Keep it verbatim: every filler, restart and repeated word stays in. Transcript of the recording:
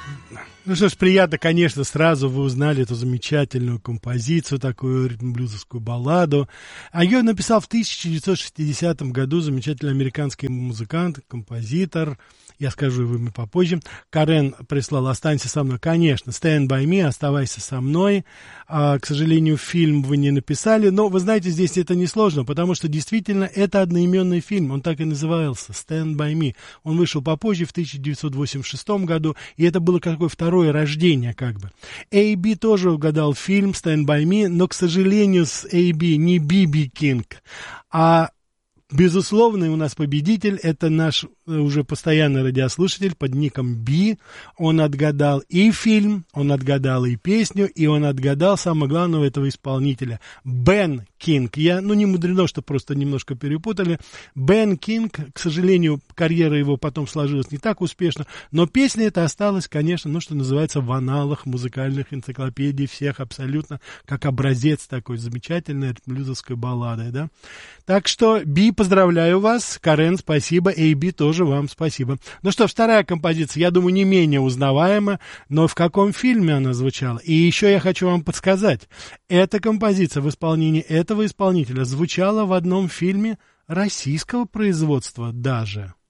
Ну что ж, приятно, конечно, сразу вы узнали эту замечательную композицию, такую ритм-блюзовскую балладу. А ее написал в тысяча девятьсот шестидесятом году замечательный американский музыкант, композитор, я скажу его имя попозже. Карен прислал «Останься со мной». Конечно, «Stand by me», «Оставайся со мной». А, к сожалению, фильм вы не написали, но, вы знаете, здесь это несложно, потому что действительно это одноименный фильм, он так и назывался «Stand by me». Он вышел попозже, в тысяча девятьсот восемьдесят шестом году, и это было какое второе рождение, как бы. эй би тоже угадал фильм «Stand by me», но, к сожалению, с эй би не Би Би Кинг, а безусловный у нас победитель — это наш уже постоянный радиослушатель под ником Би. Он отгадал и фильм, он отгадал и песню, и он отгадал самое главное у этого исполнителя — Бен Кинг. Я, ну, не мудрено, что просто немножко перепутали. Бен Кинг, к сожалению, карьера его потом сложилась не так успешно, но песня эта осталась, конечно, ну, что называется, в аналах музыкальных энциклопедий всех абсолютно, как образец такой замечательной блюзовской баллады, да. Так что, Би, поздравляю вас, Карен, спасибо, эй би тоже вам спасибо. Ну что ж, вторая композиция, я думаю, не менее узнаваема, но в каком фильме она звучала? И еще я хочу вам подсказать, эта композиция в исполнении этого исполнителя звучала в одном фильме российского производства даже.